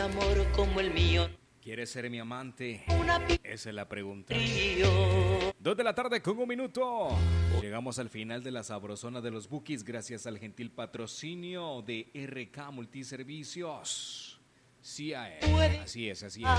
amor como el mío. ¿Quieres ser mi amante? Una Esa es la pregunta. río. 2 de la tarde con 1 minuto. Llegamos al final de la sabrosona de los Bukis gracias al gentil patrocinio de RK Multiservicios. Sí, así es, así es.